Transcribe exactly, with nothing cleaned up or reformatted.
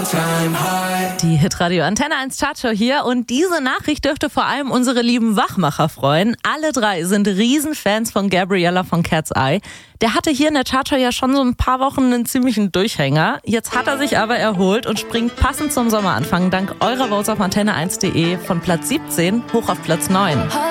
Die Hitradio Antenne eins Chartshow hier und diese Nachricht dürfte vor allem unsere lieben Wachmacher freuen. Alle drei sind Riesenfans von Gabriella von Cat's Eye. Der hatte hier in der Chartshow ja schon so ein paar Wochen einen ziemlichen Durchhänger. Jetzt hat er sich aber erholt und springt passend zum Sommeranfang dank eurer Votes auf antenne eins punkt de von Platz siebzehn hoch auf Platz neun.